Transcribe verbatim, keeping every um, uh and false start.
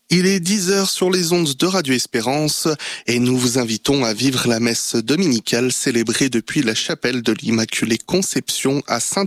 Il est dix heures sur les ondes de Radio Espérance et nous vous invitons à vivre la messe dominicale célébrée depuis la chapelle de l'Immaculée Conception à Saint